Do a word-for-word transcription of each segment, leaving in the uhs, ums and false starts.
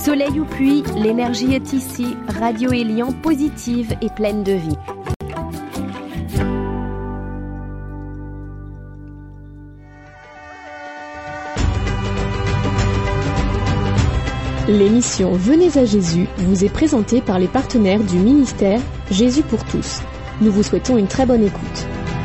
Soleil ou pluie, l'énergie est ici. Radio Élian, positive et pleine de vie. L'émission Venez à Jésus vous est présentée par les partenaires du ministère Jésus pour tous. Nous vous souhaitons une très bonne écoute.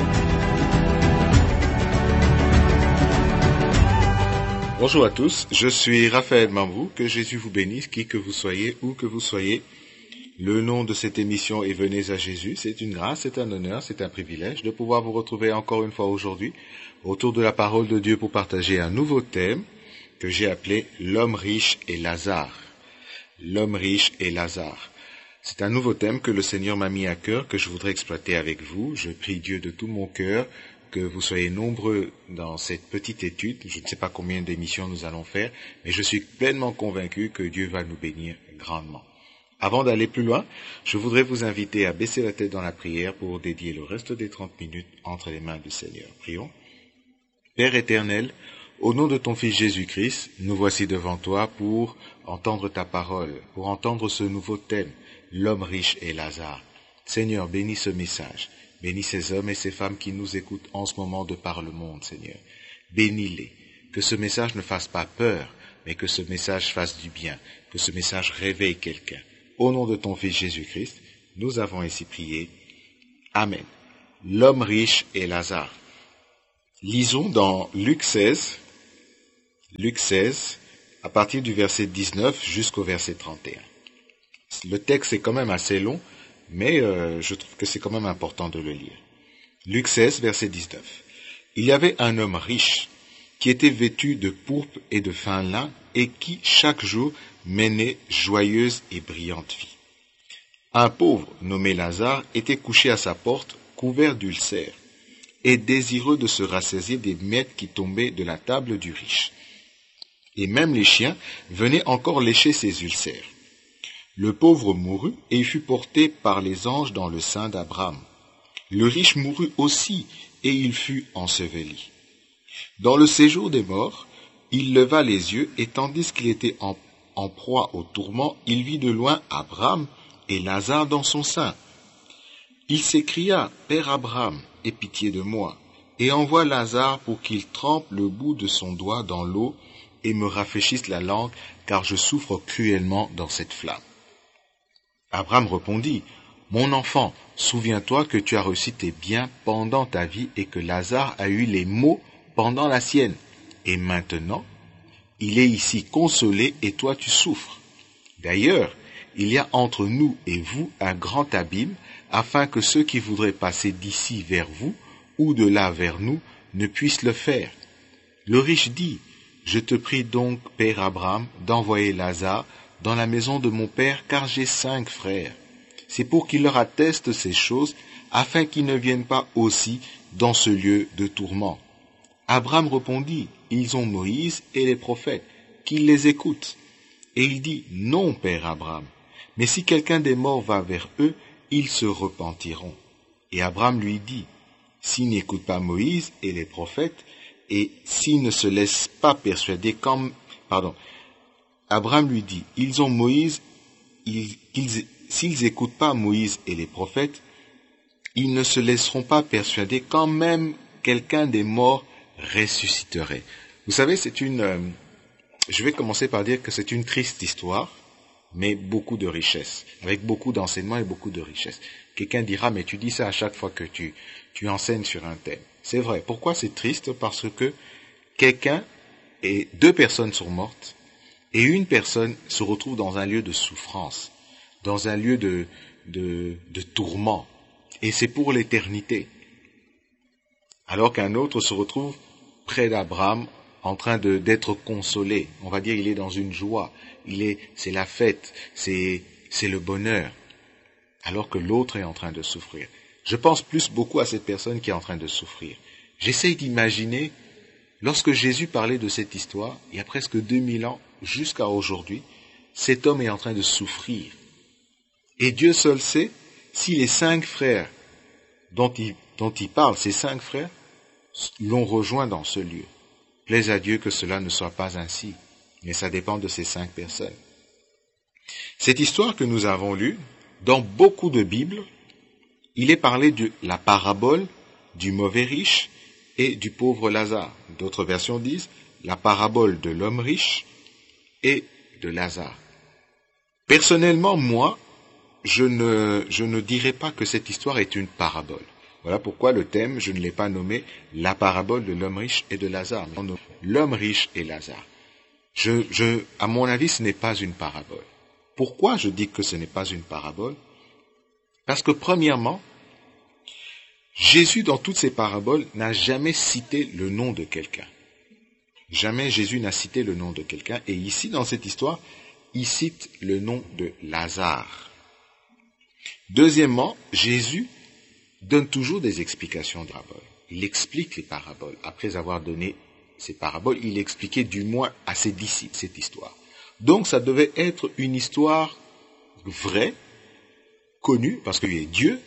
Bonjour à tous, je suis Raphaël Mambou, que Jésus vous bénisse, qui que vous soyez, où que vous soyez. Le nom de cette émission est Venez à Jésus. C'est une grâce, c'est un honneur, c'est un privilège de pouvoir vous retrouver encore une fois aujourd'hui autour de la parole de Dieu pour partager un nouveau thème que j'ai appelé l'homme riche et Lazare. L'homme riche et Lazare. C'est un nouveau thème que le Seigneur m'a mis à cœur, que je voudrais exploiter avec vous. Je prie Dieu de tout mon cœur que vous soyez nombreux dans cette petite étude. Je ne sais pas combien d'émissions nous allons faire, mais je suis pleinement convaincu que Dieu va nous bénir grandement. Avant d'aller plus loin, je voudrais vous inviter à baisser la tête dans la prière pour dédier le reste des trente minutes entre les mains du Seigneur. Prions. Père éternel, au nom de ton Fils Jésus-Christ, nous voici devant toi pour entendre ta parole, pour entendre ce nouveau thème, l'homme riche et Lazare. Seigneur, bénis ce message. Bénis ces hommes et ces femmes qui nous écoutent en ce moment de par le monde, Seigneur. Bénis-les. Que ce message ne fasse pas peur, mais que ce message fasse du bien, que ce message réveille quelqu'un. Au nom de ton Fils Jésus-Christ, nous avons ainsi prié. Amen. L'homme riche et Lazare. Lisons dans Luc seize, Luc seize, à partir du verset dix-neuf jusqu'au verset trente et un. Le texte est quand même assez long, mais euh, je trouve que c'est quand même important de le lire. Luc seize, verset dix-neuf. Il y avait un homme riche qui était vêtu de pourpre et de fin lin et qui, chaque jour, menait joyeuse et brillante vie. Un pauvre nommé Lazare était couché à sa porte, couvert d'ulcères, et désireux de se rassasier des miettes qui tombaient de la table du riche. Et même les chiens venaient encore lécher ses ulcères. Le pauvre mourut et fut porté par les anges dans le sein d'Abraham. Le riche mourut aussi et il fut enseveli. Dans le séjour des morts, il leva les yeux et tandis qu'il était en, en proie au tourment, il vit de loin Abraham et Lazare dans son sein. Il s'écria, « Père Abraham, aie pitié de moi, et envoie Lazare pour qu'il trempe le bout de son doigt dans l'eau et me rafraîchisse la langue, car je souffre cruellement dans cette flamme. » Abraham répondit, « Mon enfant, souviens-toi que tu as reçu tes biens pendant ta vie et que Lazare a eu les maux pendant la sienne. Et maintenant, il est ici consolé et toi tu souffres. D'ailleurs, il y a entre nous et vous un grand abîme, afin que ceux qui voudraient passer d'ici vers vous ou de là vers nous ne puissent le faire. » Le riche dit, « Je te prie donc, Père Abraham, d'envoyer Lazare dans la maison de mon père, car j'ai cinq frères. C'est pour qu'il leur atteste ces choses, afin qu'ils ne viennent pas aussi dans ce lieu de tourment. » Abraham répondit, « Ils ont Moïse et les prophètes, qu'ils les écoutent. » Et il dit, « Non, Père Abraham, mais si quelqu'un des morts va vers eux, ils se repentiront. » Et Abraham lui dit, « S'ils n'écoutent pas Moïse et les prophètes, et s'ils ne se laissent pas persuader comme... » Pardon. Abraham lui dit, « Ils ont Moïse, ils, qu'ils, s'ils n'écoutent pas Moïse et les prophètes, ils ne se laisseront pas persuader quand même quelqu'un des morts ressusciterait. » Vous savez, c'est une... Euh, je vais commencer par dire que c'est une triste histoire, mais beaucoup de richesse, avec beaucoup d'enseignements et beaucoup de richesse. Quelqu'un dira, mais tu dis ça à chaque fois que tu, tu enseignes sur un thème. C'est vrai. Pourquoi c'est triste? Parce que quelqu'un et deux personnes sont mortes, et une personne se retrouve dans un lieu de souffrance, dans un lieu de, de, de tourment, et c'est pour l'éternité. Alors qu'un autre se retrouve près d'Abraham, en train de, d'être consolé. On va dire il est dans une joie, il est, c'est la fête, c'est, c'est le bonheur, alors que l'autre est en train de souffrir. Je pense plus beaucoup à cette personne qui est en train de souffrir. J'essaye d'imaginer, lorsque Jésus parlait de cette histoire, il y a presque deux mille ans, jusqu'à aujourd'hui, cet homme est en train de souffrir. Et Dieu seul sait si les cinq frères dont il, dont il parle, ces cinq frères, l'ont rejoint dans ce lieu. Plaise à Dieu que cela ne soit pas ainsi, mais ça dépend de ces cinq personnes. Cette histoire que nous avons lue, dans beaucoup de Bibles, il est parlé de la parabole du mauvais riche et du pauvre Lazare. D'autres versions disent la parabole de l'homme riche et de Lazare. Personnellement, moi, je ne, je ne dirais pas que cette histoire est une parabole. Voilà pourquoi le thème, je ne l'ai pas nommé la parabole de l'homme riche et de Lazare, mais l'homme riche et Lazare. Je, je, à mon avis, ce n'est pas une parabole. Pourquoi je dis que ce n'est pas une parabole? Parce que premièrement, Jésus, dans toutes ses paraboles, n'a jamais cité le nom de quelqu'un. Jamais Jésus n'a cité le nom de quelqu'un. Et ici, dans cette histoire, il cite le nom de Lazare. Deuxièmement, Jésus donne toujours des explications de paraboles. Il explique les paraboles. Après avoir donné ces paraboles, il expliquait du moins à ses disciples cette histoire. Donc, ça devait être une histoire vraie, connue, parce qu'il est Dieu,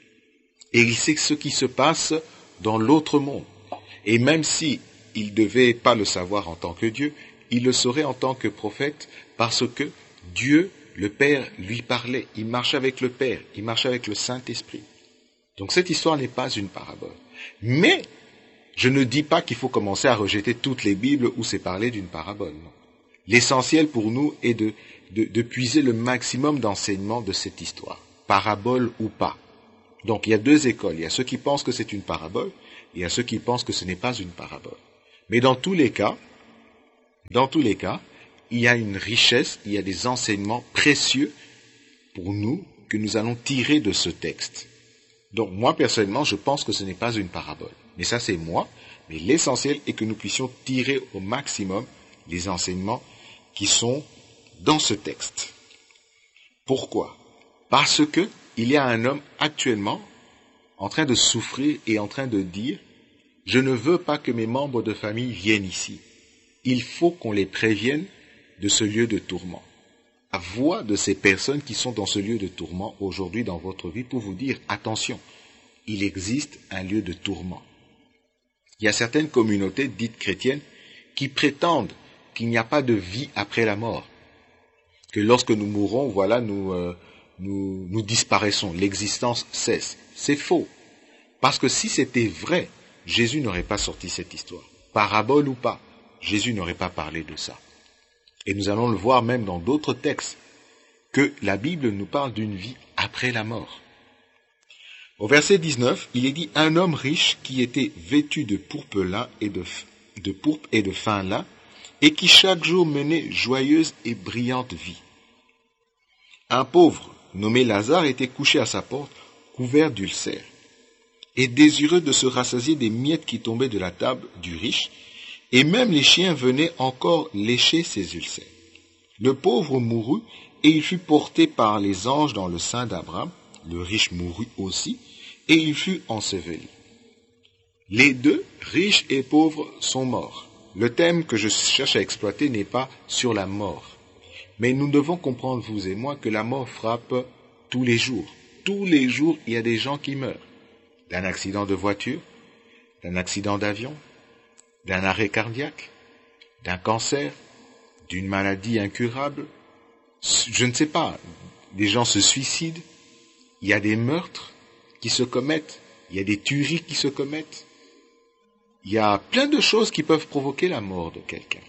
et il sait ce qui se passe dans l'autre monde. Et même si il ne devait pas le savoir en tant que Dieu, il le saurait en tant que prophète, parce que Dieu, le Père, lui parlait. Il marchait avec le Père, il marchait avec le Saint-Esprit. Donc cette histoire n'est pas une parabole. Mais je ne dis pas qu'il faut commencer à rejeter toutes les Bibles où c'est parlé d'une parabole. Non. L'essentiel pour nous est de, de, de puiser le maximum d'enseignements de cette histoire, parabole ou pas. Donc il y a deux écoles. Il y a ceux qui pensent que c'est une parabole, et il y a ceux qui pensent que ce n'est pas une parabole. Mais dans tous les cas, dans tous les cas, il y a une richesse, il y a des enseignements précieux pour nous que nous allons tirer de ce texte. Donc moi personnellement, je pense que ce n'est pas une parabole. Mais ça c'est moi. Mais l'essentiel est que nous puissions tirer au maximum les enseignements qui sont dans ce texte. Pourquoi? Parce que il y a un homme actuellement en train de souffrir et en train de dire « Je ne veux pas que mes membres de famille viennent ici. Il faut qu'on les prévienne de ce lieu de tourment. » La voix de ces personnes qui sont dans ce lieu de tourment aujourd'hui dans votre vie pour vous dire « Attention, il existe un lieu de tourment. » Il y a certaines communautés dites chrétiennes qui prétendent qu'il n'y a pas de vie après la mort. Que lorsque nous mourrons, voilà, nous... Euh, Nous, nous disparaissons, l'existence cesse. C'est faux. Parce que si c'était vrai, Jésus n'aurait pas sorti cette histoire. Parabole ou pas, Jésus n'aurait pas parlé de ça. Et nous allons le voir même dans d'autres textes, que la Bible nous parle d'une vie après la mort. Au verset dix-neuf, il est dit « Un homme riche qui était vêtu de pourpre lin et de, de pourpre et de fin lin, et qui chaque jour menait joyeuse et brillante vie. Un pauvre, nommé Lazare, était couché à sa porte, couvert d'ulcères, et désireux de se rassasier des miettes qui tombaient de la table du riche, et même les chiens venaient encore lécher ses ulcères. Le pauvre mourut, et il fut porté par les anges dans le sein d'Abraham. Le riche mourut aussi, et il fut enseveli. Les deux, riches et pauvres, sont morts. Le thème que je cherche à exploiter n'est pas sur la mort. Mais nous devons comprendre, vous et moi, que la mort frappe tous les jours. Tous les jours, il y a des gens qui meurent. D'un accident de voiture, d'un accident d'avion, d'un arrêt cardiaque, d'un cancer, d'une maladie incurable. Je ne sais pas, des gens se suicident, il y a des meurtres qui se commettent, il y a des tueries qui se commettent. Il y a plein de choses qui peuvent provoquer la mort de quelqu'un.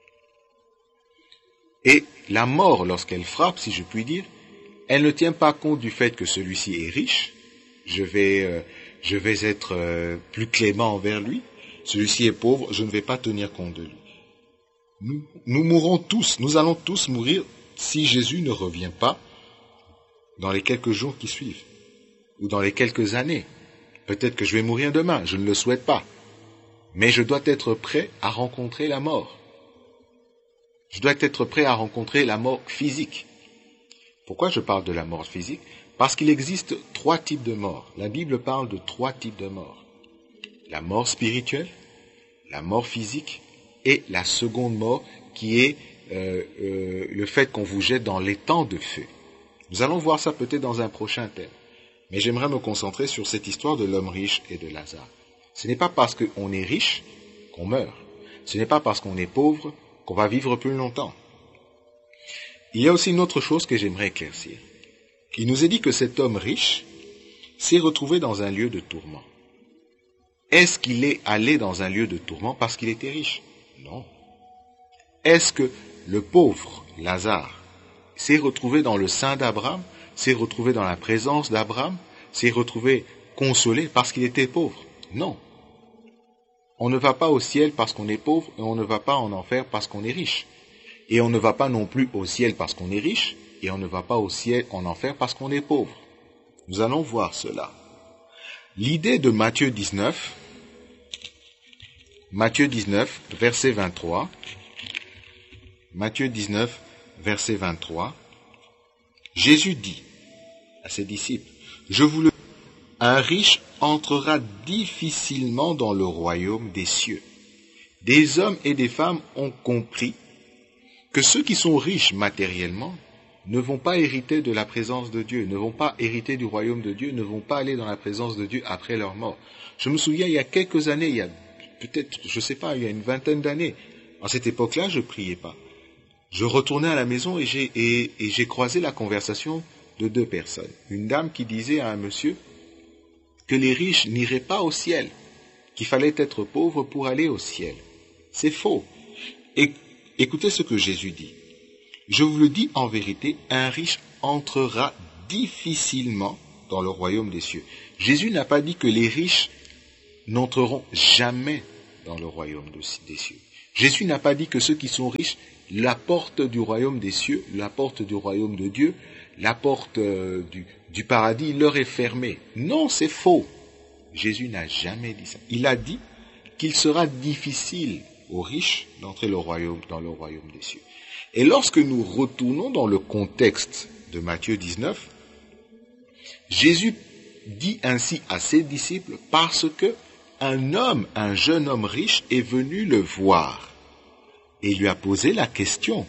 Et la mort, lorsqu'elle frappe, si je puis dire, elle ne tient pas compte du fait que celui-ci est riche. Je vais, euh, je vais être euh, plus clément envers lui. Celui-ci est pauvre, je ne vais pas tenir compte de lui. Nous, nous mourrons tous, nous allons tous mourir si Jésus ne revient pas dans les quelques jours qui suivent, ou dans les quelques années. Peut-être que je vais mourir demain, je ne le souhaite pas. Mais je dois être prêt à rencontrer la mort. Je dois être prêt à rencontrer la mort physique. Pourquoi je parle de la mort physique? Parce qu'il existe trois types de morts. La Bible parle de trois types de morts. La mort spirituelle, la mort physique et la seconde mort qui est euh, euh, le fait qu'on vous jette dans l'étang de feu. Nous allons voir ça peut-être dans un prochain thème. Mais j'aimerais me concentrer sur cette histoire de l'homme riche et de Lazare. Ce n'est pas parce qu'on est riche qu'on meurt. Ce n'est pas parce qu'on est pauvre qu'on va vivre plus longtemps. il y a aussi une autre chose que j'aimerais éclaircir. Il nous est dit que cet homme riche s'est retrouvé dans un lieu de tourment. Est-ce qu'il est allé dans un lieu de tourment parce qu'il était riche? Non. Est-ce que le pauvre Lazare s'est retrouvé dans le sein d'Abraham, s'est retrouvé dans la présence d'Abraham, s'est retrouvé consolé parce qu'il était pauvre? Non. On ne va pas au ciel parce qu'on est pauvre et on ne va pas en enfer parce qu'on est riche. Et on ne va pas non plus au ciel parce qu'on est riche et on ne va pas au ciel en enfer parce qu'on est pauvre. Nous allons voir cela. L'idée de Matthieu dix-neuf, Matthieu dix-neuf, verset vingt-trois, Matthieu dix-neuf, verset vingt-trois, Jésus dit à ses disciples, « Je vous le dis, un riche entrera difficilement dans le royaume des cieux. » Des hommes et des femmes ont compris que ceux qui sont riches matériellement ne vont pas hériter de la présence de Dieu, ne vont pas hériter du royaume de Dieu, ne vont pas aller dans la présence de Dieu après leur mort. Je me souviens, il y a quelques années, il y a peut-être, je ne sais pas, il y a une vingtaine d'années, à cette époque-là, je ne priais pas. Je retournais à la maison et j'ai, et, et j'ai croisé la conversation de deux personnes. Une dame qui disait à un monsieur que les riches n'iraient pas au ciel, qu'il fallait être pauvre pour aller au ciel. C'est faux. Et écoutez ce que Jésus dit. Je vous le dis en vérité, un riche entrera difficilement dans le royaume des cieux. Jésus n'a pas dit que les riches n'entreront jamais dans le royaume des cieux. Jésus n'a pas dit que ceux qui sont riches, la porte du royaume des cieux, la porte du royaume de Dieu, la porte euh, du, du paradis leur est fermée. Non, c'est faux. Jésus n'a jamais dit ça. Il a dit qu'il sera difficile aux riches d'entrer le royaume, dans le royaume des cieux. Et lorsque nous retournons dans le contexte de Matthieu dix-neuf, Jésus dit ainsi à ses disciples parce que un homme, un jeune homme riche est venu le voir et lui a posé la question.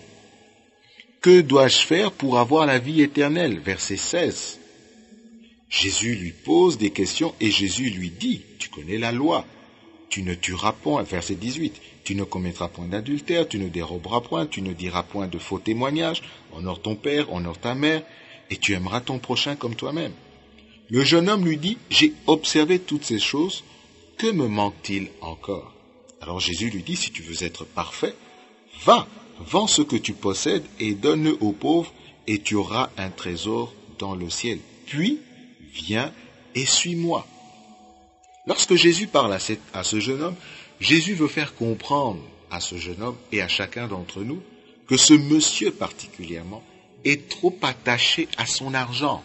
Que dois-je faire pour avoir la vie éternelle? Verset seize. Jésus lui pose des questions et Jésus lui dit, tu connais la loi, tu ne tueras point, verset dix-huit, tu ne commettras point d'adultère, tu ne déroberas point, tu ne diras point de faux témoignages, honore ton père, honore ta mère, et tu aimeras ton prochain comme toi-même. Le jeune homme lui dit, j'ai observé toutes ces choses, que me manque-t-il encore? Alors Jésus lui dit, si tu veux être parfait, va, vends ce que tu possèdes et donne-le aux pauvres, et tu auras un trésor dans le ciel. Puis, viens et suis-moi. Lorsque Jésus parle à, cette, à ce jeune homme, Jésus veut faire comprendre à ce jeune homme et à chacun d'entre nous que ce monsieur particulièrement est trop attaché à son argent.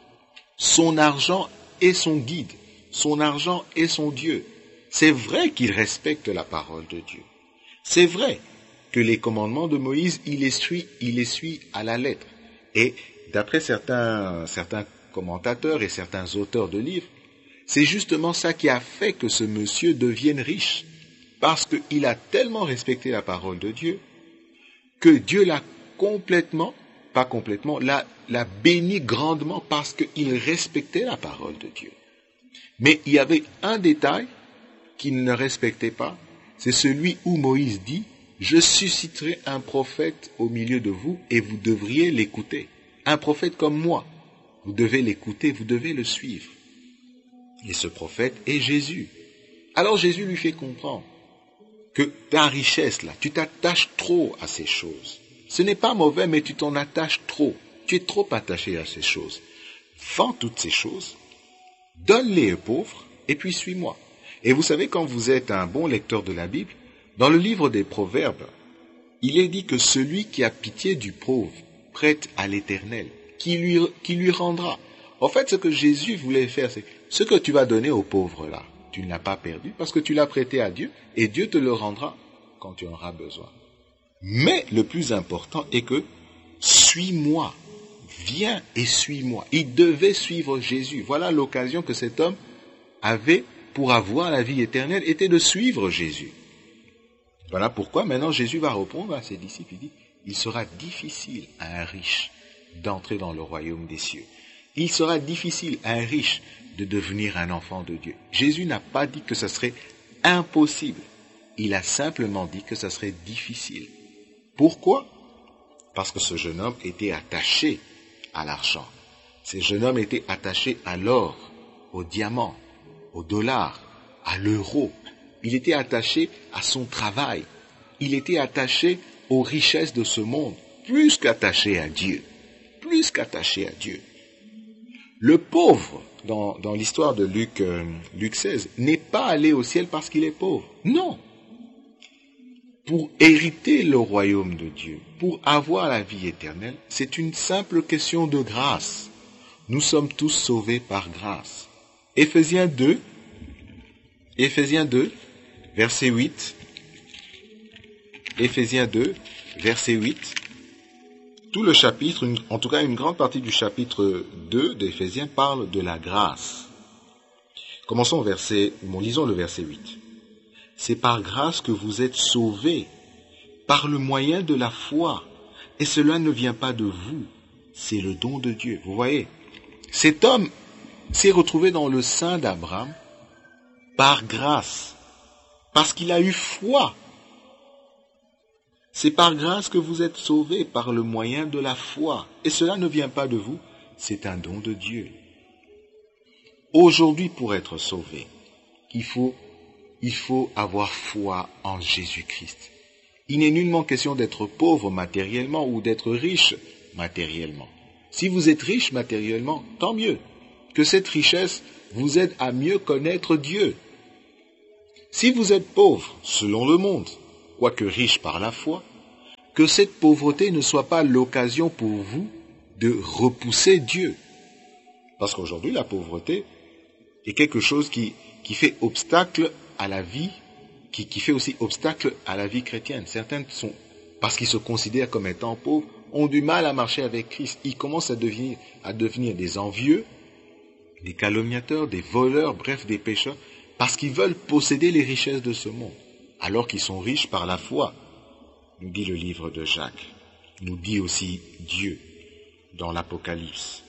Son argent est son guide, son argent est son Dieu. C'est vrai qu'il respecte la parole de Dieu. C'est vrai que les commandements de Moïse, il les suit, il les suit à la lettre. Et d'après certains, certains commentateurs et certains auteurs de livres, c'est justement ça qui a fait que ce monsieur devienne riche. Parce qu'il a tellement respecté la parole de Dieu que Dieu l'a complètement, pas complètement, l'a, l'a béni grandement parce qu'il respectait la parole de Dieu. Mais il y avait un détail qu'il ne respectait pas, c'est celui où Moïse dit « Je susciterai un prophète au milieu de vous et vous devriez l'écouter. » Un prophète comme moi, vous devez l'écouter, vous devez le suivre. Et ce prophète est Jésus. Alors Jésus lui fait comprendre que ta richesse là, tu t'attaches trop à ces choses. Ce n'est pas mauvais, mais tu t'en attaches trop. Tu es trop attaché à ces choses. Vends toutes ces choses, donne-les aux pauvres, et puis suis-moi. Et vous savez, quand vous êtes un bon lecteur de la Bible, dans le livre des Proverbes, il est dit que celui qui a pitié du pauvre prête à l'Éternel, qui lui, qui lui rendra. En fait, ce que Jésus voulait faire, c'est ce que tu vas donner aux pauvres là, tu ne l'as pas perdu parce que tu l'as prêté à Dieu et Dieu te le rendra quand tu en auras besoin. Mais le plus important est que suis-moi, viens et suis-moi. Il devait suivre Jésus. Voilà l'occasion que cet homme avait pour avoir la vie éternelle, était de suivre Jésus. Voilà pourquoi maintenant Jésus va répondre à ses disciples. Il dit, il sera difficile à un riche d'entrer dans le royaume des cieux. Il sera difficile à un riche de devenir un enfant de Dieu. Jésus n'a pas dit que ce serait impossible. Il a simplement dit que ce serait difficile. Pourquoi? Parce que ce jeune homme était attaché à l'argent. Ce jeune homme était attaché à l'or, au diamant, au dollar, à l'euro. Il était attaché à son travail. Il était attaché aux richesses de ce monde, plus qu'attaché à Dieu. Plus qu'attaché à Dieu. Le pauvre, dans, dans l'histoire de Luc, euh, Luc seize, n'est pas allé au ciel parce qu'il est pauvre. Non. Pour hériter le royaume de Dieu, pour avoir la vie éternelle, c'est une simple question de grâce. Nous sommes tous sauvés par grâce. Éphésiens deux, Éphésiens deux, verset huit. Éphésiens deux, verset huit. Tout le chapitre, une, en tout cas une grande partie du chapitre deux d'Éphésiens parle de la grâce. Commençons au verset, bon, lisons le verset huit. C'est par grâce que vous êtes sauvés, par le moyen de la foi, et cela ne vient pas de vous, c'est le don de Dieu. Vous voyez, cet homme s'est retrouvé dans le sein d'Abraham par grâce, parce qu'il a eu foi. C'est par grâce que vous êtes sauvés par le moyen de la foi. Et cela ne vient pas de vous, c'est un don de Dieu. Aujourd'hui, pour être sauvé, il faut, il faut avoir foi en Jésus-Christ. Il n'est nullement question d'être pauvre matériellement ou d'être riche matériellement. Si vous êtes riche matériellement, tant mieux. Que cette richesse vous aide à mieux connaître Dieu. Si vous êtes pauvre, selon le monde, quoique riche par la foi, que cette pauvreté ne soit pas l'occasion pour vous de repousser Dieu. Parce qu'aujourd'hui, la pauvreté est quelque chose qui, qui fait obstacle à la vie, qui, qui fait aussi obstacle à la vie chrétienne. Certains sont, parce qu'ils se considèrent comme étant pauvres, ont du mal à marcher avec Christ. Ils commencent à devenir, à devenir des envieux, des calomniateurs, des voleurs, bref, des pécheurs, parce qu'ils veulent posséder les richesses de ce monde, alors qu'ils sont riches par la foi, nous dit le livre de Jacques, nous dit aussi Dieu dans l'Apocalypse.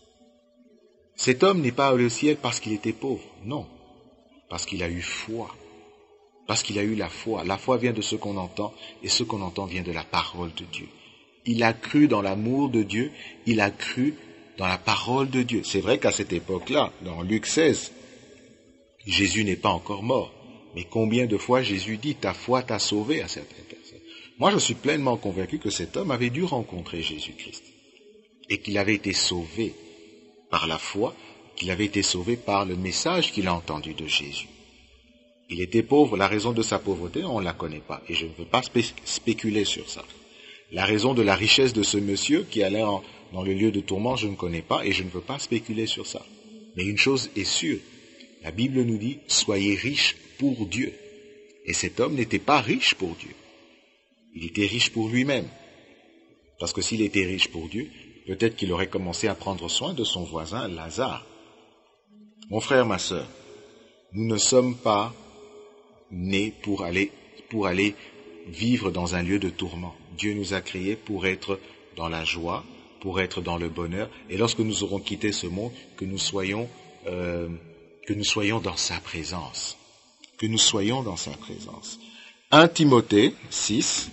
Cet homme n'est pas allé au ciel parce qu'il était pauvre, non, parce qu'il a eu foi, parce qu'il a eu la foi. La foi vient de ce qu'on entend, et ce qu'on entend vient de la parole de Dieu. Il a cru dans l'amour de Dieu, il a cru dans la parole de Dieu. C'est vrai qu'à cette époque-là, dans Luc seize, Jésus n'est pas encore mort. Mais combien de fois Jésus dit « ta foi t'a sauvé » à certaines personnes. Moi, je suis pleinement convaincu que cet homme avait dû rencontrer Jésus-Christ et qu'il avait été sauvé par la foi, qu'il avait été sauvé par le message qu'il a entendu de Jésus. Il était pauvre, la raison de sa pauvreté, on ne la connaît pas et je ne veux pas spé- spéculer sur ça. La raison de la richesse de ce monsieur qui allait en, dans le lieu de tourment, je ne connais pas et je ne veux pas spéculer sur ça. Mais une chose est sûre, la Bible nous dit « soyez riches pour Dieu ». Et cet homme n'était pas riche pour Dieu. Il était riche pour lui-même. Parce que s'il était riche pour Dieu, peut-être qu'il aurait commencé à prendre soin de son voisin Lazare. Mon frère, ma sœur, nous ne sommes pas nés pour aller, pour aller vivre dans un lieu de tourment. Dieu nous a créés pour être dans la joie, pour être dans le bonheur. Et lorsque nous aurons quitté ce monde, que nous soyons, euh, que nous soyons dans sa présence. Que nous soyons dans sa présence. un Timothée six,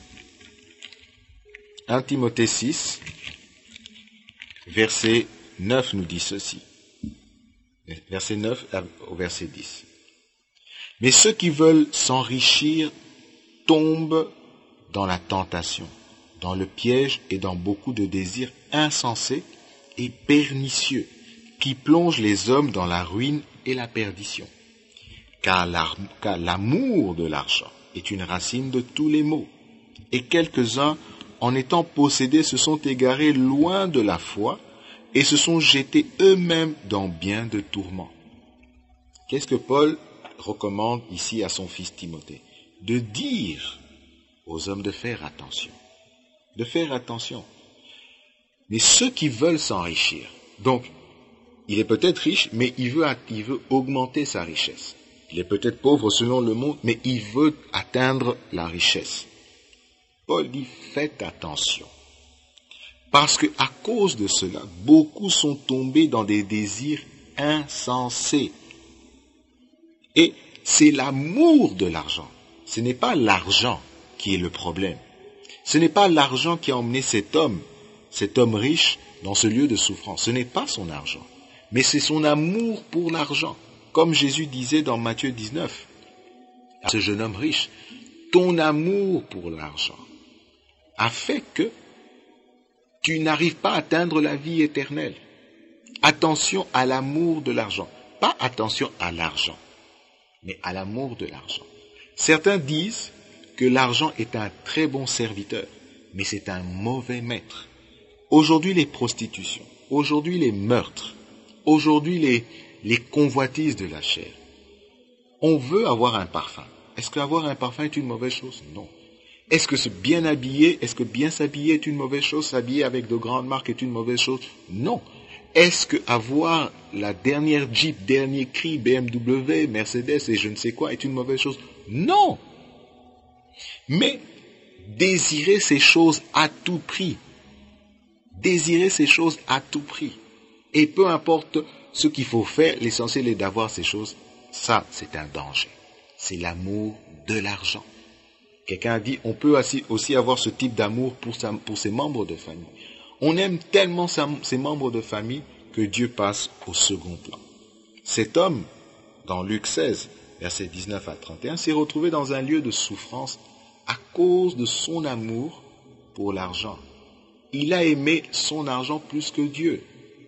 un Timothée six, verset neuf nous dit ceci. Verset neuf au verset dix. Mais ceux qui veulent s'enrichir tombent dans la tentation, dans le piège et dans beaucoup de désirs insensés et pernicieux qui plongent les hommes dans la ruine et la perdition. Car l'amour de l'argent est une racine de tous les maux. Et quelques-uns, en étant possédés, se sont égarés loin de la foi et se sont jetés eux-mêmes dans bien de tourments. Qu'est-ce que Paul recommande ici à son fils Timothée? De dire aux hommes de faire attention. De faire attention. Mais ceux qui veulent s'enrichir, donc, il est peut-être riche, mais il veut, il veut augmenter sa richesse. Il est peut-être pauvre selon le monde, mais il veut atteindre la richesse. Paul dit, faites attention. Parce que à cause de cela, beaucoup sont tombés dans des désirs insensés. Et c'est l'amour de l'argent. Ce n'est pas l'argent qui est le problème. Ce n'est pas l'argent qui a emmené cet homme, cet homme riche, dans ce lieu de souffrance. Ce n'est pas son argent, mais c'est son amour pour l'argent. Comme Jésus disait dans Matthieu dix-neuf, à ce jeune homme riche, ton amour pour l'argent a fait que tu n'arrives pas à atteindre la vie éternelle. Attention à l'amour de l'argent. Pas attention à l'argent, mais à l'amour de l'argent. Certains disent que l'argent est un très bon serviteur, mais c'est un mauvais maître. Aujourd'hui, les prostitutions, aujourd'hui les meurtres, aujourd'hui les, les convoitises de la chair. On veut avoir un parfum. Est-ce qu'avoir un parfum est une mauvaise chose? Non. Est-ce que se bien habiller, est-ce que bien s'habiller est une mauvaise chose? S'habiller avec de grandes marques est une mauvaise chose? Non. Est-ce que avoir la dernière Jeep, dernier cri, B M W, Mercedes et je ne sais quoi est une mauvaise chose? Non. Mais désirer ces choses à tout prix, désirer ces choses à tout prix, et peu importe ce qu'il faut faire, l'essentiel est d'avoir ces choses, ça c'est un danger. C'est l'amour de l'argent. Quelqu'un a dit, on peut aussi avoir ce type d'amour pour, sa, pour ses membres de famille. On aime tellement sa, ses membres de famille que Dieu passe au second plan. Cet homme, dans Luc seize, versets dix-neuf à trente et un, s'est retrouvé dans un lieu de souffrance à cause de son amour pour l'argent. Il a aimé son argent plus que Dieu.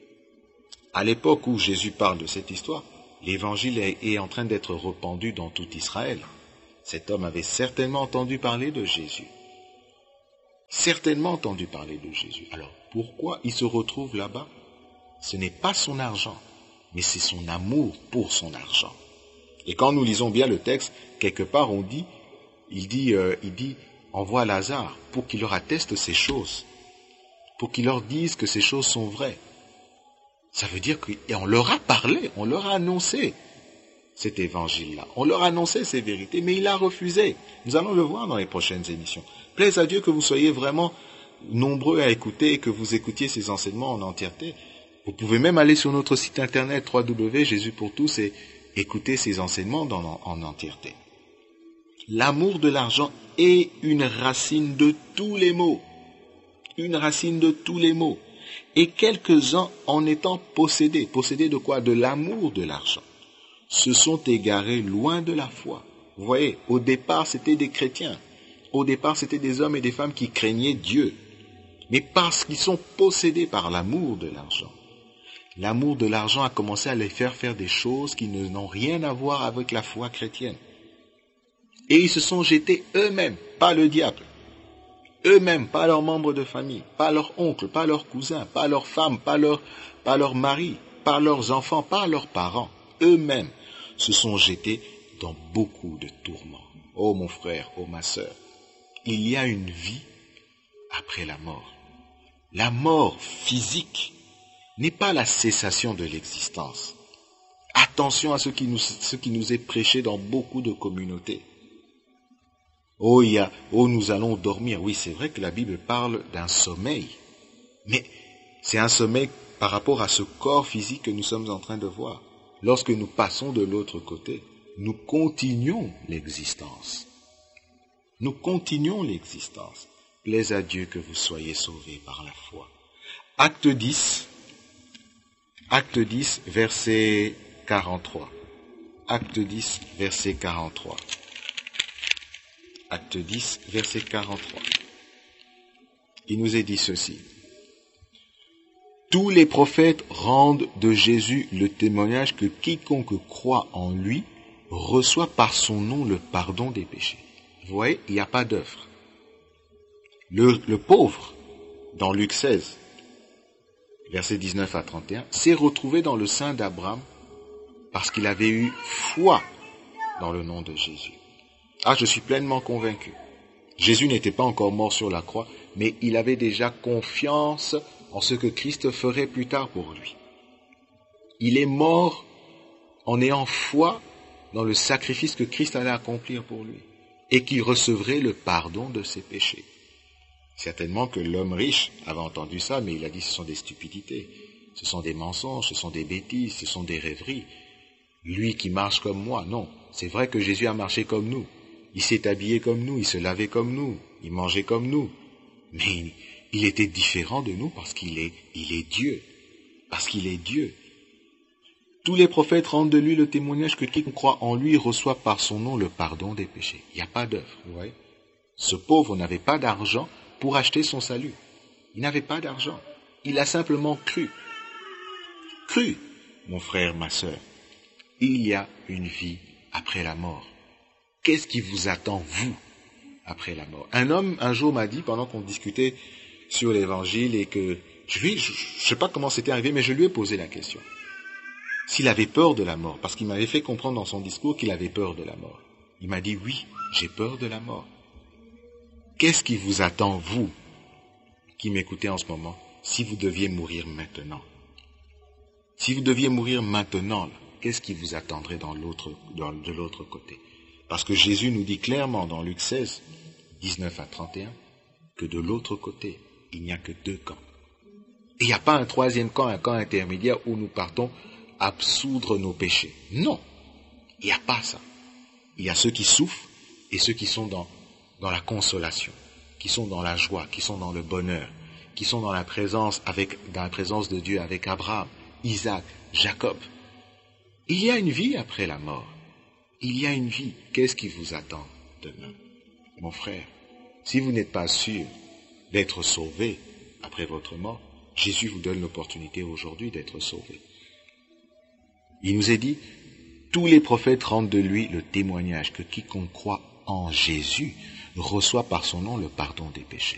À l'époque où Jésus parle de cette histoire, l'évangile est en train d'être répandu dans tout Israël. Cet homme avait certainement entendu parler de Jésus. Certainement entendu parler de Jésus. Alors, pourquoi il se retrouve là-bas? Ce n'est pas son argent, mais c'est son amour pour son argent. Et quand nous lisons bien le texte, quelque part on dit, il dit, euh, il dit, envoie Lazare pour qu'il leur atteste ces choses, pour qu'il leur dise que ces choses sont vraies. Ça veut dire qu'on leur a parlé, on leur a annoncé cet évangile-là. On leur a annoncé ces vérités, mais il a refusé. Nous allons le voir dans les prochaines émissions. Plaise à Dieu que vous soyez vraiment nombreux à écouter et que vous écoutiez ces enseignements en entièreté. Vous pouvez même aller sur notre site internet w w w point jésus pour tous et écouter ces enseignements dans, en entièreté. L'amour de l'argent est une racine de tous les maux. Une racine de tous les maux. Et quelques-uns en étant possédés. Possédés de quoi? De l'amour de l'argent. Se sont égarés loin de la foi. Vous voyez, au départ, c'était des chrétiens. Au départ, c'était des hommes et des femmes qui craignaient Dieu. Mais parce qu'ils sont possédés par l'amour de l'argent, l'amour de l'argent a commencé à les faire faire des choses qui n'ont rien à voir avec la foi chrétienne. Et ils se sont jetés eux-mêmes, pas le diable. Eux-mêmes, pas leurs membres de famille, pas leurs oncles, pas leurs cousins, pas leurs femmes, pas leurs, pas leurs maris, pas leurs enfants, pas leurs parents. Eux-mêmes se sont jetés dans beaucoup de tourments. Oh mon frère, oh ma sœur, il y a une vie après la mort. La mort physique n'est pas la cessation de l'existence. Attention à ce qui nous, ce qui nous est prêché dans beaucoup de communautés. Oh, il y a, oh, nous allons dormir. Oui, c'est vrai que la Bible parle d'un sommeil. Mais c'est un sommeil par rapport à ce corps physique que nous sommes en train de voir. Lorsque nous passons de l'autre côté, nous continuons l'existence. Nous continuons l'existence. Plaise à Dieu que vous soyez sauvés par la foi. Acte dix, Acte dix, verset quarante-trois. Acte dix, verset quarante-trois. Acte dix, verset quarante-trois. Il nous est dit ceci. Tous les prophètes rendent de Jésus le témoignage que quiconque croit en lui reçoit par son nom le pardon des péchés. Vous voyez, il n'y a pas d'œuvre. Le, le pauvre, dans Luc seize, versets dix-neuf à trente et un, s'est retrouvé dans le sein d'Abraham parce qu'il avait eu foi dans le nom de Jésus. Ah, je suis pleinement convaincu. Jésus n'était pas encore mort sur la croix, mais il avait déjà confiance en ce que Christ ferait plus tard pour lui. Il est mort en ayant foi dans le sacrifice que Christ allait accomplir pour lui et qu'il recevrait le pardon de ses péchés. Certainement que l'homme riche avait entendu ça, mais il a dit ce sont des stupidités, ce sont des mensonges, ce sont des bêtises, ce sont des rêveries. Lui qui marche comme moi, non. C'est vrai que Jésus a marché comme nous. Il s'est habillé comme nous, il se lavait comme nous, il mangeait comme nous, Mais il était différent de nous parce qu'il est, il est Dieu. Parce qu'il est Dieu. Tous les prophètes rendent de lui le témoignage que quiconque croit en lui reçoit par son nom le pardon des péchés. Il n'y a pas d'œuvre, vous voyez. Ce pauvre n'avait pas d'argent pour acheter son salut. Il n'avait pas d'argent. Il a simplement cru. Cru, mon frère, ma sœur. Il y a une vie après la mort. Qu'est-ce qui vous attend, vous, après la mort? Un homme, un jour, m'a dit, pendant qu'on discutait sur l'évangile, et que, je lui, je ne sais pas comment c'était arrivé, mais je lui ai posé la question. S'il avait peur de la mort, parce qu'il m'avait fait comprendre dans son discours qu'il avait peur de la mort. Il m'a dit, oui, j'ai peur de la mort. Qu'est-ce qui vous attend, vous, qui m'écoutez en ce moment, si vous deviez mourir maintenant? Si vous deviez mourir maintenant, qu'est-ce qui vous attendrait dans l'autre, dans, de l'autre côté? Parce que Jésus nous dit clairement dans Luc seize, dix-neuf à trente et un, que de l'autre côté, il n'y a que deux camps. Et il n'y a pas un troisième camp, un camp intermédiaire où nous partons absoudre nos péchés. Non, il n'y a pas ça. Il y a ceux qui souffrent et ceux qui sont dans, dans la consolation, qui sont dans la joie, qui sont dans le bonheur, qui sont dans la présence, avec, dans la présence de Dieu avec Abraham, Isaac, Jacob. Il y a une vie après la mort. Il y a une vie. Qu'est-ce qui vous attend demain? Mon frère, si vous n'êtes pas sûr d'être sauvé après votre mort, Jésus vous donne l'opportunité aujourd'hui d'être sauvé. Il nous est dit, tous les prophètes rendent de lui le témoignage que quiconque croit en Jésus reçoit par son nom le pardon des péchés.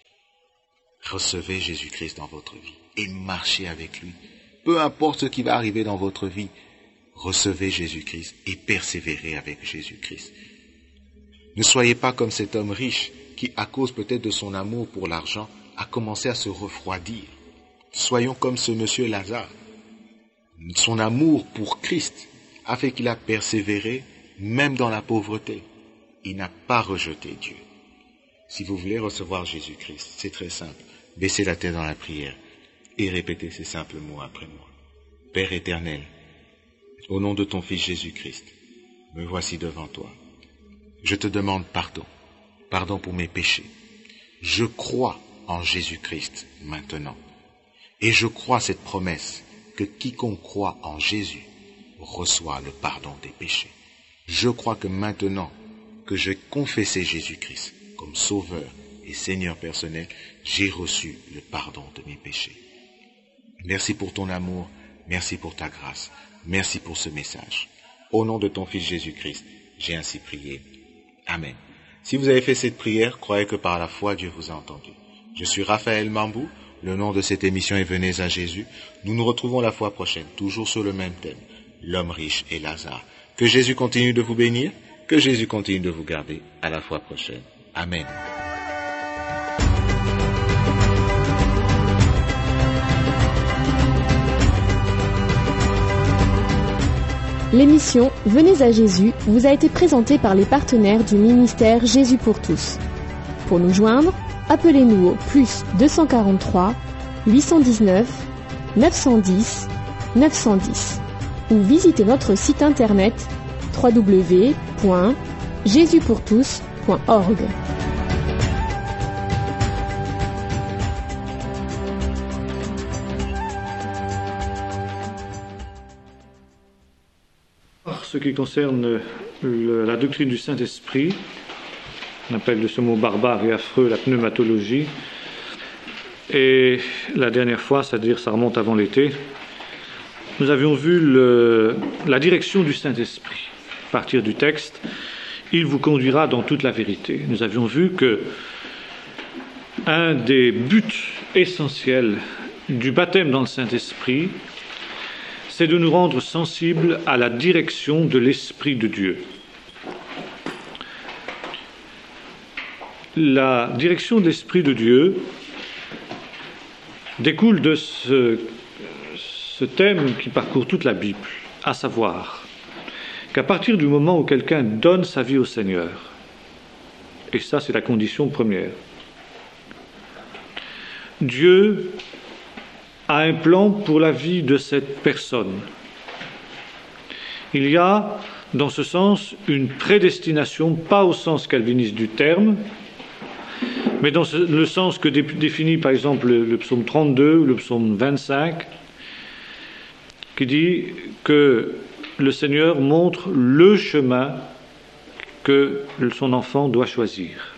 Recevez Jésus-Christ dans votre vie et marchez avec lui. Peu importe ce qui va arriver dans votre vie, recevez Jésus-Christ et persévérez avec Jésus-Christ. Ne soyez pas comme cet homme riche qui, à cause peut-être de son amour pour l'argent, a commencé à se refroidir. Soyons comme ce monsieur Lazare. Son amour pour Christ a fait qu'il a persévéré même dans la pauvreté. Il n'a pas rejeté Dieu. Si vous voulez recevoir Jésus-Christ, c'est très simple. Baissez la tête dans la prière et répétez ces simples mots après moi. Père éternel, au nom de ton Fils Jésus-Christ, me voici devant toi. Je te demande pardon, pardon pour mes péchés. Je crois en Jésus-Christ maintenant. Et je crois cette promesse que quiconque croit en Jésus reçoit le pardon des péchés. Je crois que maintenant que j'ai confessé Jésus-Christ comme Sauveur et Seigneur personnel, j'ai reçu le pardon de mes péchés. Merci pour ton amour, merci pour ta grâce, merci pour ce message. Au nom de ton Fils Jésus-Christ, j'ai ainsi prié. Amen. Si vous avez fait cette prière, croyez que par la foi, Dieu vous a entendu. Je suis Raphaël Mambou. Le nom de cette émission est Venez à Jésus. Nous nous retrouvons la fois prochaine, toujours sur le même thème, l'homme riche et Lazare. Que Jésus continue de vous bénir, que Jésus continue de vous garder. À la fois prochaine. Amen. L'émission Venez à Jésus vous a été présentée par les partenaires du ministère Jésus pour tous. Pour nous joindre, appelez-nous au plus deux cent quarante-trois, huit cent dix-neuf, neuf cent dix, neuf cent dix ou visitez notre site internet w w w point jésus pour tous point org. Ce qui concerne le, la doctrine du Saint-Esprit, on appelle de ce mot barbare et affreux la pneumatologie, et la dernière fois, c'est-à-dire ça remonte avant l'été, nous avions vu le, la direction du Saint-Esprit. À partir du texte, il vous conduira dans toute la vérité. Nous avions vu que un des buts essentiels du baptême dans le Saint-Esprit, c'est de nous rendre sensibles à la direction de l'Esprit de Dieu. La direction de l'Esprit de Dieu découle de ce, ce thème qui parcourt toute la Bible, à savoir qu'à partir du moment où quelqu'un donne sa vie au Seigneur, et ça c'est la condition première, Dieu a un plan pour la vie de cette personne. Il y a, dans ce sens, une prédestination, pas au sens calviniste du terme, mais dans le sens que définit par exemple le, le psaume trente-deux ou le psaume vingt-cinq, qui dit que le Seigneur montre le chemin que son enfant doit choisir.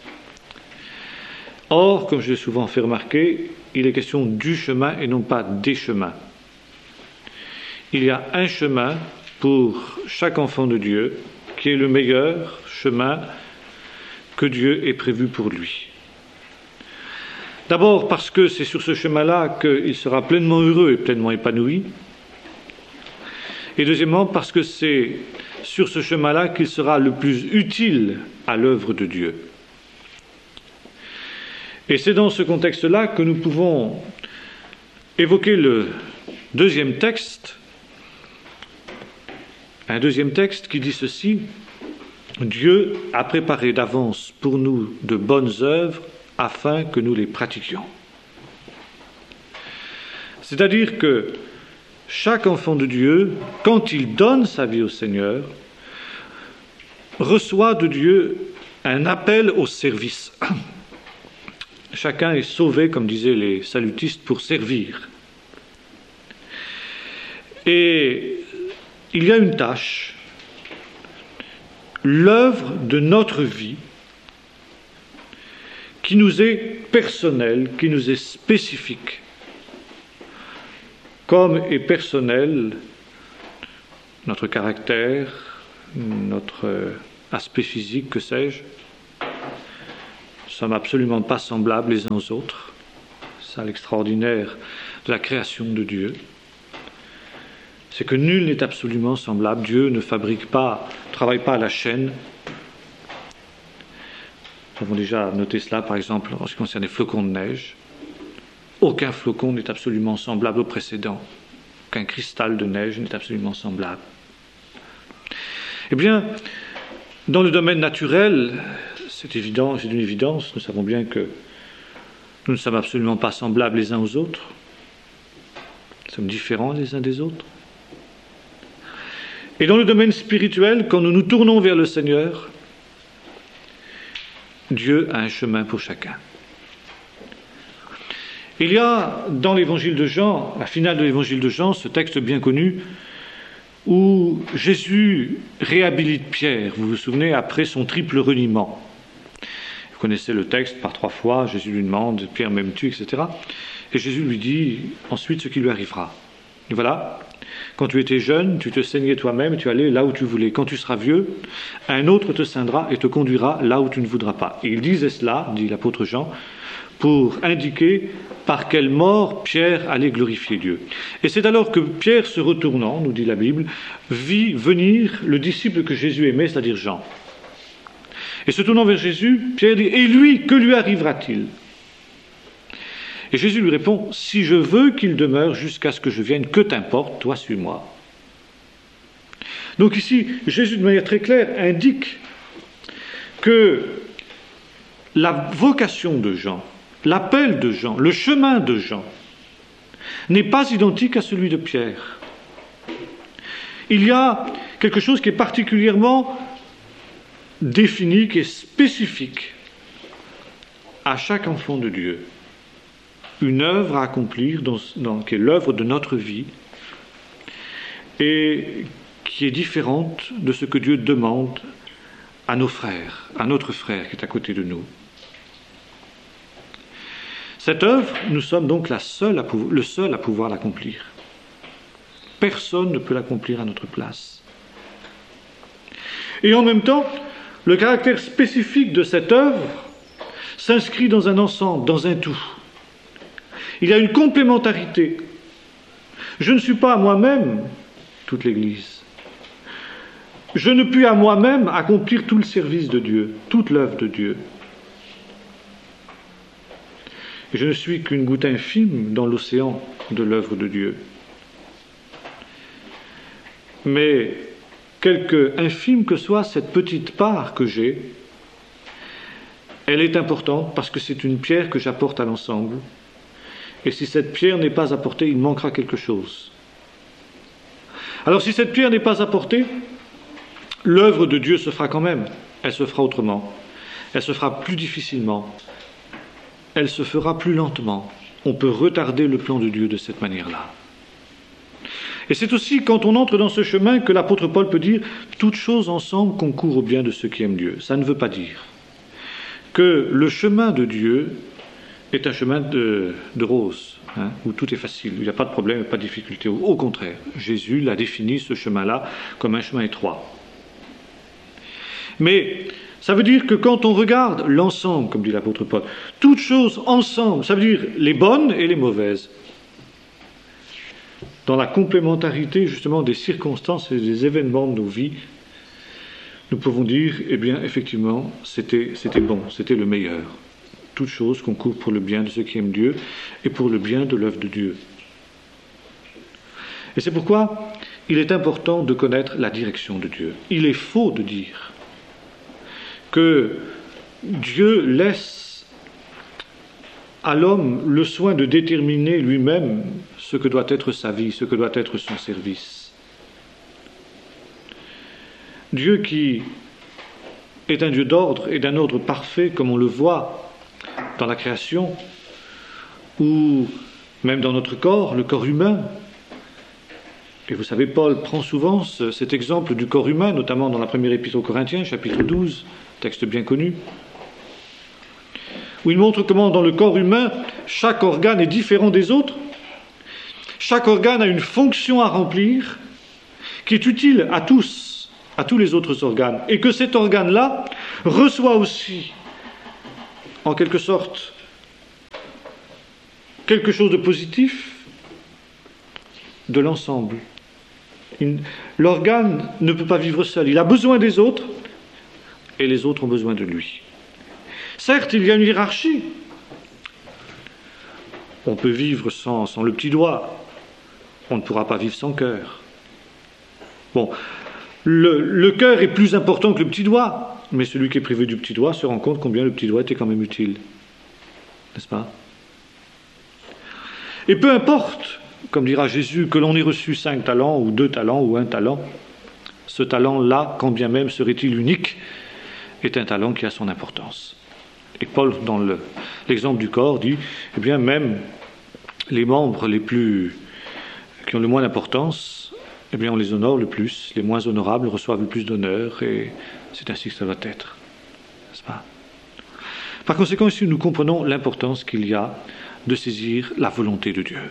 Or, comme je l'ai souvent fait remarquer, il est question du chemin et non pas des chemins. Il y a un chemin pour chaque enfant de Dieu qui est le meilleur chemin que Dieu ait prévu pour lui. D'abord parce que c'est sur ce chemin-là qu'il sera pleinement heureux et pleinement épanoui. Et deuxièmement parce que c'est sur ce chemin-là qu'il sera le plus utile à l'œuvre de Dieu. Et c'est dans ce contexte-là que nous pouvons évoquer le deuxième texte, un deuxième texte qui dit ceci: Dieu a préparé d'avance pour nous de bonnes œuvres afin que nous les pratiquions. C'est-à-dire que chaque enfant de Dieu, quand il donne sa vie au Seigneur, reçoit de Dieu un appel au service. Chacun est sauvé, comme disaient les salutistes, pour servir. Et il y a une tâche, l'œuvre de notre vie, qui nous est personnelle, qui nous est spécifique, comme est personnel notre caractère, notre aspect physique, que sais-je. Nous ne sommes absolument pas semblables les uns aux autres. C'est l'extraordinaire de la création de Dieu. C'est que nul n'est absolument semblable. Dieu ne fabrique pas, ne travaille pas à la chaîne. Nous avons déjà noté cela, par exemple, en ce qui concerne les flocons de neige. Aucun flocon n'est absolument semblable au précédent. Aucun cristal de neige n'est absolument semblable. Eh bien, dans le domaine naturel, c'est évident, c'est une évidence, nous savons bien que nous ne sommes absolument pas semblables les uns aux autres. Nous sommes différents les uns des autres. Et dans le domaine spirituel, quand nous nous tournons vers le Seigneur, Dieu a un chemin pour chacun. Il y a dans l'évangile de Jean, la finale de l'évangile de Jean, ce texte bien connu, où Jésus réhabilite Pierre, vous vous souvenez, après son triple reniement. Vous connaissez le texte par trois fois, Jésus lui demande, Pierre m'aimes-tu, et cetera. Et Jésus lui dit ensuite ce qui lui arrivera. Et voilà, quand tu étais jeune, tu te saignais toi-même et tu allais là où tu voulais. Quand tu seras vieux, un autre te ceindra et te conduira là où tu ne voudras pas. Et il disait cela, dit l'apôtre Jean, pour indiquer par quelle mort Pierre allait glorifier Dieu. Et c'est alors que Pierre, se retournant, nous dit la Bible, vit venir le disciple que Jésus aimait, c'est-à-dire Jean. Et se tournant vers Jésus, Pierre dit « Et lui, que lui arrivera-t-il » Et Jésus lui répond « Si je veux qu'il demeure jusqu'à ce que je vienne, que t'importe, toi suis-moi. » Donc ici, Jésus, de manière très claire, indique que la vocation de Jean, l'appel de Jean, le chemin de Jean, n'est pas identique à celui de Pierre. Il y a quelque chose qui est particulièrement défini, qui est spécifique à chaque enfant de Dieu. Une œuvre à accomplir, dans, dans, qui est l'œuvre de notre vie, et qui est différente de ce que Dieu demande à nos frères, à notre frère qui est à côté de nous. Cette œuvre, nous sommes donc la seule à pouvoir, le seul à pouvoir l'accomplir. Personne ne peut l'accomplir à notre place. Et en même temps, le caractère spécifique de cette œuvre s'inscrit dans un ensemble, dans un tout. Il y a une complémentarité. Je ne suis pas à moi-même toute l'Église. Je ne puis à moi-même accomplir tout le service de Dieu, toute l'œuvre de Dieu. Et je ne suis qu'une goutte infime dans l'océan de l'œuvre de Dieu. Mais, quelque infime que soit cette petite part que j'ai, elle est importante parce que c'est une pierre que j'apporte à l'ensemble. Et si cette pierre n'est pas apportée, il manquera quelque chose. Alors si cette pierre n'est pas apportée, l'œuvre de Dieu se fera quand même. Elle se fera autrement. Elle se fera plus difficilement. elle se fera plus lentement. On peut retarder le plan de Dieu de cette manière-là. Et c'est aussi quand on entre dans ce chemin que l'apôtre Paul peut dire « toutes choses ensemble concourent au bien de ceux qui aiment Dieu ». Ça ne veut pas dire que le chemin de Dieu est un chemin de, de rose, hein, où tout est facile, où il n'y a pas de problème, pas de difficulté. Au contraire, Jésus l'a défini, ce chemin-là, comme un chemin étroit. Mais ça veut dire que quand on regarde l'ensemble, comme dit l'apôtre Paul, toutes choses ensemble, ça veut dire les bonnes et les mauvaises, dans la complémentarité justement des circonstances et des événements de nos vies, nous pouvons dire, eh bien, effectivement, c'était, c'était bon, c'était le meilleur. Toutes choses concourent pour le bien de ceux qui aiment Dieu et pour le bien de l'œuvre de Dieu. Et c'est pourquoi il est important de connaître la direction de Dieu. Il est faux de dire que Dieu laisse à l'homme le soin de déterminer lui-même ce que doit être sa vie, ce que doit être son service. Dieu qui est un Dieu d'ordre et d'un ordre parfait, comme on le voit dans la création, ou même dans notre corps, le corps humain. Et vous savez, Paul prend souvent ce, cet exemple du corps humain, notamment dans la première épître aux Corinthiens, chapitre douze, texte bien connu, où il montre comment dans le corps humain, chaque organe est différent des autres. Chaque organe a une fonction à remplir qui est utile à tous, à tous les autres organes, et que cet organe-là reçoit aussi, en quelque sorte, quelque chose de positif de l'ensemble. L'organe ne peut pas vivre seul, il a besoin des autres, et les autres ont besoin de lui. Certes, il y a une hiérarchie. On peut vivre sans, sans le petit doigt, on ne pourra pas vivre sans cœur. Bon, le, le cœur est plus important que le petit doigt, mais celui qui est privé du petit doigt se rend compte combien le petit doigt était quand même utile. N'est-ce pas? Et peu importe, comme dira Jésus, que l'on ait reçu cinq talents, ou deux talents, ou un talent, ce talent-là, quand bien même serait-il unique, est un talent qui a son importance. Et Paul, dans le, l'exemple du corps, dit, eh bien, même les membres les plus, qui ont le moins d'importance, eh bien, on les honore le plus, les moins honorables reçoivent le plus d'honneur, et c'est ainsi que ça doit être. N'est-ce pas? Par conséquent, ici, nous comprenons l'importance qu'il y a de saisir la volonté de Dieu.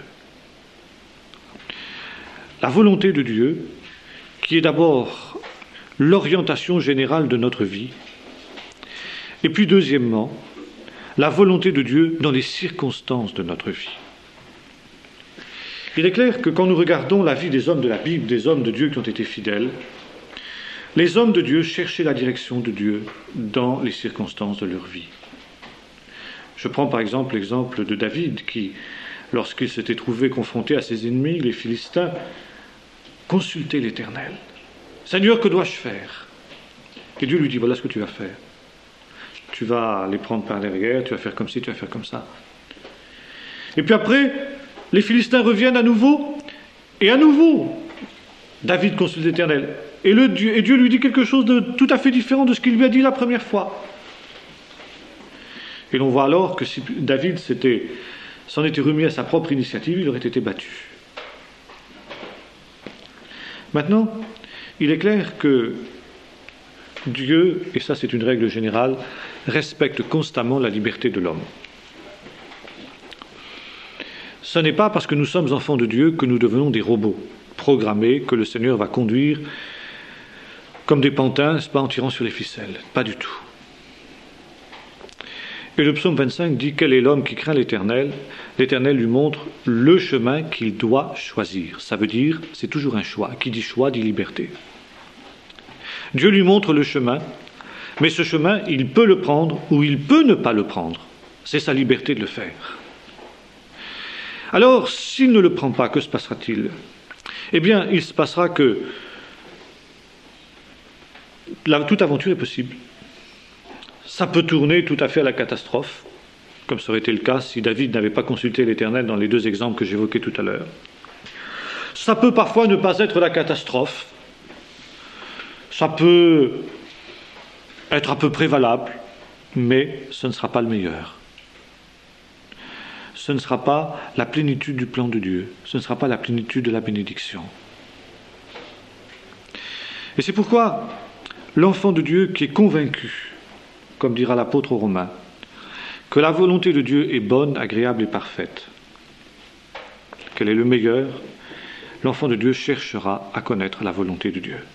La volonté de Dieu, qui est d'abord l'orientation générale de notre vie, et puis deuxièmement, la volonté de Dieu dans les circonstances de notre vie. Il est clair que quand nous regardons la vie des hommes de la Bible, des hommes de Dieu qui ont été fidèles, les hommes de Dieu cherchaient la direction de Dieu dans les circonstances de leur vie. Je prends par exemple l'exemple de David qui, lorsqu'il s'était trouvé confronté à ses ennemis, les Philistins, consultait l'Éternel. « Seigneur, que dois-je faire ?» Et Dieu lui dit, voilà ce que tu vas faire. Tu vas les prendre par derrière, tu vas faire comme ci, tu vas faire comme ça. Et puis après, les Philistins reviennent à nouveau, et à nouveau, David consulte l'Éternel. Et, le Dieu, et Dieu lui dit quelque chose de tout à fait différent de ce qu'il lui a dit la première fois. Et l'on voit alors que si David s'était, s'en était remis à sa propre initiative, il aurait été battu. Maintenant, il est clair que Dieu, et ça c'est une règle générale, respecte constamment la liberté de l'homme. Ce n'est pas parce que nous sommes enfants de Dieu que nous devenons des robots programmés que le Seigneur va conduire comme des pantins, n'est-ce pas, en tirant sur les ficelles. Pas du tout. Et le psaume vingt-cinq dit « Quel est l'homme qui craint l'Éternel ?» L'Éternel lui montre le chemin qu'il doit choisir. Ça veut dire, c'est toujours un choix. Qui dit choix dit liberté. Dieu lui montre le chemin, mais ce chemin, il peut le prendre ou il peut ne pas le prendre. C'est sa liberté de le faire. Alors, s'il ne le prend pas, que se passera-t-il? Eh bien, il se passera que la, toute aventure est possible. Ça peut tourner tout à fait à la catastrophe, comme ça aurait été le cas si David n'avait pas consulté l'Éternel dans les deux exemples que j'évoquais tout à l'heure. Ça peut parfois ne pas être la catastrophe. Ça peut être à peu près valable, mais ce ne sera pas le meilleur. ce ne sera pas la plénitude du plan de Dieu, ce ne sera pas la plénitude de la bénédiction. Et c'est pourquoi l'enfant de Dieu qui est convaincu, comme dira l'apôtre aux Romains, que la volonté de Dieu est bonne, agréable et parfaite, qu'elle est le meilleur, l'enfant de Dieu cherchera à connaître la volonté de Dieu.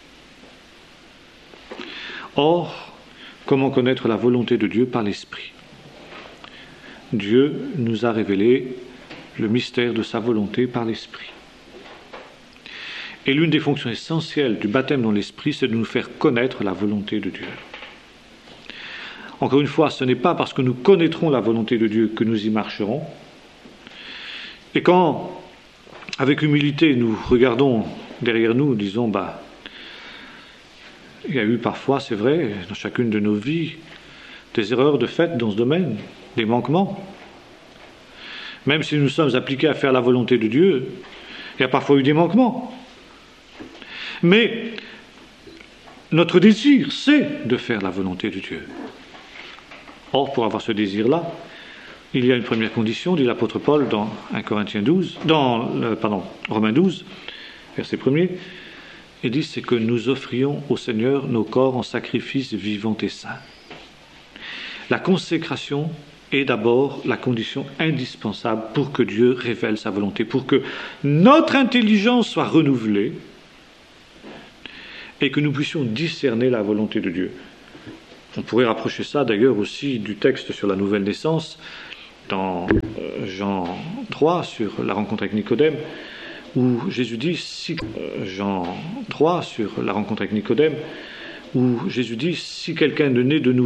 Or, comment connaître la volonté de Dieu? Par l'Esprit. Dieu nous a révélé le mystère de sa volonté par l'Esprit. Et l'une des fonctions essentielles du baptême dans l'Esprit, c'est de nous faire connaître la volonté de Dieu. Encore une fois, ce n'est pas parce que nous connaîtrons la volonté de Dieu que nous y marcherons. Et quand, avec humilité, nous regardons derrière nous, disons, bah, il y a eu parfois, c'est vrai, dans chacune de nos vies, des erreurs de fait dans ce domaine, des manquements. Même si nous sommes appliqués à faire la volonté de Dieu, il y a parfois eu des manquements. Mais notre désir, c'est de faire la volonté de Dieu. Or, pour avoir ce désir-là, il y a une première condition, dit l'apôtre Paul dans un Corinthiens douze, dans euh, pardon, Romains douze, verset premier, il dit, c'est que nous offrions au Seigneur nos corps en sacrifice vivant et saint. La consécration est d'abord la condition indispensable pour que Dieu révèle sa volonté, pour que notre intelligence soit renouvelée et que nous puissions discerner la volonté de Dieu. On pourrait rapprocher ça d'ailleurs aussi du texte sur la nouvelle naissance, dans Jean trois, sur la rencontre avec Nicodème, où Jésus dit, si, Jean trois, sur la rencontre avec Nicodème, où Jésus dit, si quelqu'un est né de nouveau,